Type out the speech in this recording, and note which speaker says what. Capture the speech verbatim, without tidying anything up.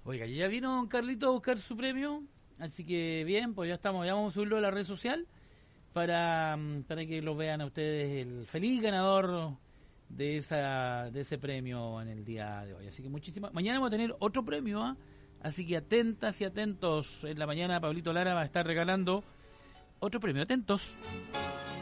Speaker 1: Oiga, ya vino don Carlito a buscar su premio, así que bien, pues ya estamos, ya vamos a subirlo a la red social para, para que lo vean a ustedes, el feliz ganador de esa de ese premio en el día de hoy. Así que muchísimas, mañana vamos a tener otro premio, ¿eh? Así que atentas y atentos, en la mañana Pablito Lara va a estar regalando otro premio, atentos.